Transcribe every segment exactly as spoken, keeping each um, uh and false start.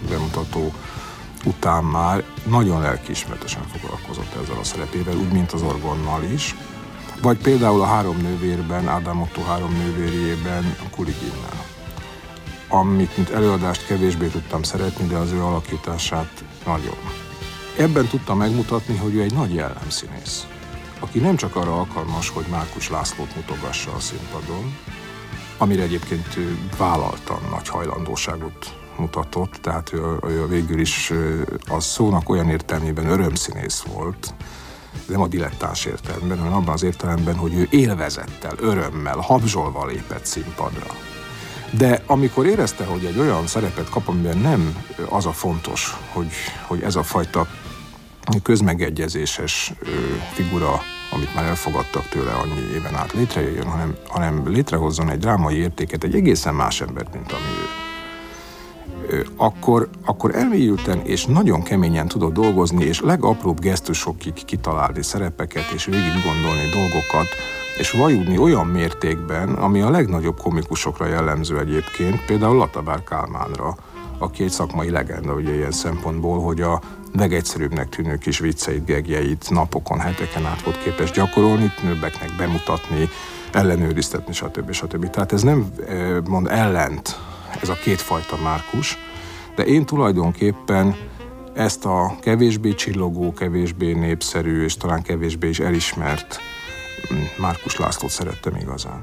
bemutató után már nagyon lelkiismeretesen foglalkozott ezzel a szerepével, úgy, mint az Orgonnal is. Vagy például a Három nővérben, Ádám Ottó Három nővérjében, a Kuliginnel. Amit mint előadást kevésbé tudtam szeretni, de az ő alakítását nagyon. Ebben tudtam megmutatni, hogy ő egy nagy jellemszínész, aki nem csak arra alkalmas, hogy Márkus Lászlót mutogassa a színpadon, amire egyébként ő vállaltan nagy hajlandóságot mutatott, tehát ő, ő végül is a szónak olyan értelmében örömszínész volt, nem a dilettáns értelemben, hanem abban az értelemben, hogy ő élvezettel, örömmel, habzsolva lépett színpadra. De amikor érezte, hogy egy olyan szerepet kap, amiben nem az a fontos, hogy, hogy ez a fajta közmegegyezéses figura, amit már elfogadtak tőle annyi éven át létrejöjjön, hanem, hanem létrehozzon egy drámai értéket, egy egészen más embert, mint ami ő. Akkor, akkor elmélyülten és nagyon keményen tudott dolgozni, és legapróbb gesztusokig kitalálni szerepeket, és végig gondolni dolgokat, és vajudni olyan mértékben, ami a legnagyobb komikusokra jellemző egyébként, például Latabár Kálmánra, aki egy szakmai legenda ugye ilyen szempontból, hogy a legegyszerűbbnek tűnő kis vicceit, gegjeit napokon, heteken át volt képes gyakorolni, nőbbeknek bemutatni, ellenőriztetni, stb. stb. Tehát ez nem mond ellent, ez a kétfajta Márkus, de én tulajdonképpen ezt a kevésbé csillogó, kevésbé népszerű és talán kevésbé is elismert Márkus Lászlót szerettem igazán.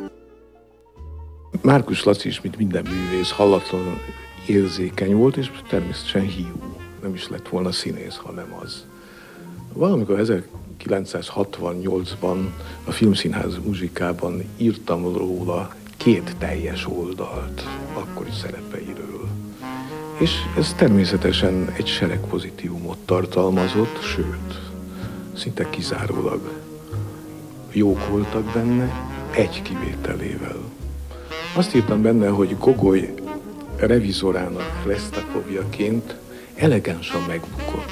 Márkus Laci is, mint minden művész, hallatlanul érzékeny volt, és természetesen hiú. Nem is lett volna színész, hanem az. Valamikor ezerkilencszázhatvannyolcban a Filmszínház muzsikában írtam róla két teljes oldalt akkori szerepeiről. És ez természetesen egy sereg pozitívumot tartalmazott, sőt, szinte kizárólag jók voltak benne, egy kivételével. Azt írtam benne, hogy Gogoly revizorának Hlesztakovjaként elegánsan megbukott.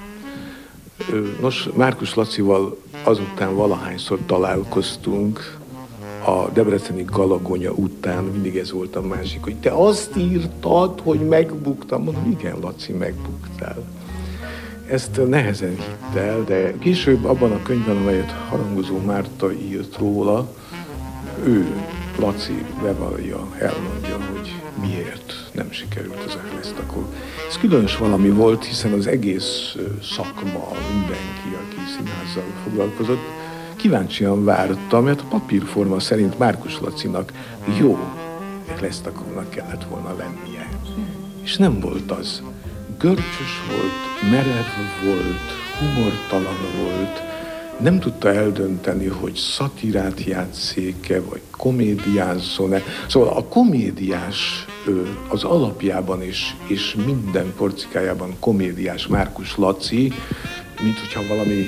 Nos, Márkus Lacival azután valahányszor találkoztunk, a debreceni Galagonya után mindig ez volt a másik, hogy te azt írtad, hogy megbuktam. Mondom, igen, Laci, megbuktál. Ezt nehezen hitt el, de később abban a könyvben, amelyet Harangozó Márta írt róla, ő, Laci bevallja, elmondja, hogy miért nem sikerült az Hlesztakov. Ez különös valami volt, hiszen az egész szakma, mindenki, aki színházzal foglalkozott, kíváncsian várta, mert a papírforma szerint Márkus Lacinak jó Hlesztakovnak kellett volna lennie. És nem volt az. Görcsös volt, merev volt, humortalan volt, nem tudta eldönteni, hogy szatirát játsszék-e, vagy komédiázzon-e. Szóval a komédiás az alapjában is, és minden porcikájában komédiás Márkus Laci, mint hogyha valami,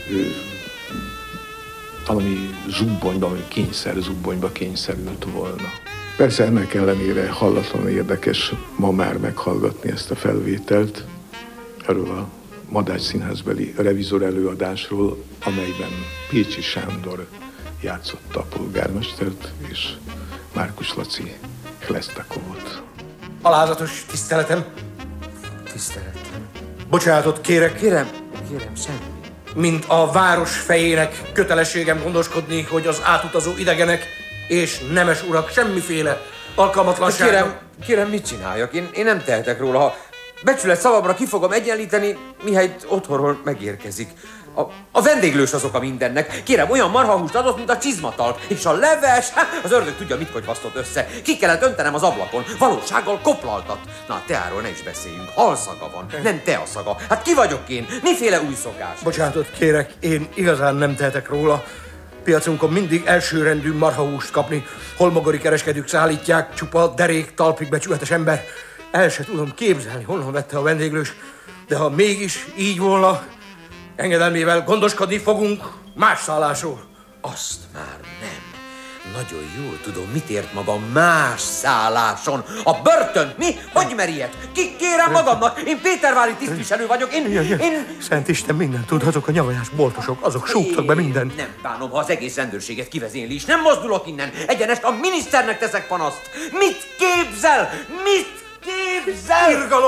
valami zubbonyba, vagy kényszer zubbonyba kényszerült volna. Persze ennek ellenére hallatlanul érdekes ma már meghallgatni ezt a felvételt erről a Madách Színházbeli revizor előadásról, amelyben Pécsi Sándor játszotta a polgármestert, és Márkus Laci Hlesztakovot. Alázatos tiszteletem. Tiszteletem. Bocsánatot kérek. Kérem, kérem, semmi. Mint a város fejének kötelességem gondoskodni, hogy az átutazó idegenek és nemes urak semmiféle alkalmatlansága... Kérem, kérem, mit csináljak? Én, én nem tehetek róla, ha becsület szavamra ki fogom egyenlíteni, mihelyt otthonról megérkezik. A, a vendéglős az oka mindennek. Kérem, olyan marhahúst adott, mint a csizmatalp. És a leves, hát az ördög tudja, mit kocsvasztott össze. Ki kellett öntenem az ablakon. Valósággal koplaltat. Na, teáról ne is beszéljünk. Halszaga van, nem tea szaga. Hát ki vagyok én? Miféle új szokás? Bocsánatot kérek, én igazán nem tehetek róla. Piacunkon mindig elsőrendű marhahúst kapni. Holmogori kereskedők szállítják, csupa derék talpig becsületes ember. El se tudom képzelni, honnan vette a vendéglős. De ha mégis így volna, engedelmével gondoskodni fogunk más szállásról. Azt már nem. Nagyon jól tudom, mit ért maga más szálláson. A börtön, mi? Hogy merihet? Ki kérem magamnak? Én Pétervári tisztviselő vagyok, én... én... Szent Isten, mindent tudhatok, a nyavajás boltosok, azok súgtak be mindent. Nem bánom, ha az egész rendőrséget kivezényli is. Nem mozdulok innen. Egyenest a miniszternek teszek panaszt. Mit képzel? Mit képzel? Irgalom!